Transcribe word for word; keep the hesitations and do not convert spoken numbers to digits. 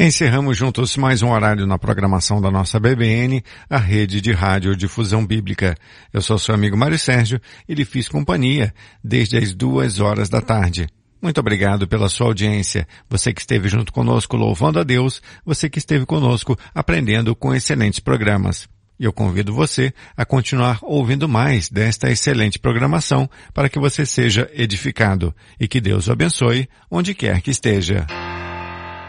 Encerramos juntos mais um horário na programação da nossa B B N, a rede de rádio difusão bíblica. Eu sou seu amigo Mário Sérgio e lhe fiz companhia desde as duas horas da tarde. Muito obrigado pela sua audiência. Você que esteve junto conosco louvando a Deus, você que esteve conosco aprendendo com excelentes programas. E eu convido você a continuar ouvindo mais desta excelente programação para que você seja edificado e que Deus o abençoe onde quer que esteja.